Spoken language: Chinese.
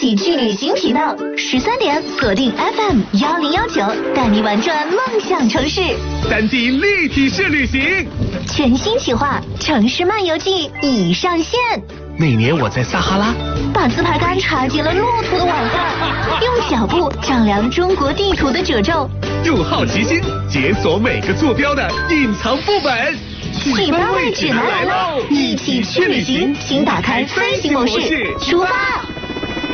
起去旅行频道，13点锁定 FM1019，带你玩转梦想城市 ，3D 立体式旅行， 全新企划城市漫游记已上线。 那年我在撒哈拉， 把自拍杆插进了骆驼的网上，用脚步丈量中国地图的褶皱， 用好奇心解锁每个坐标的隐藏副本。 启发位指南来喽！一起去旅行，请打开飞行模式，出发。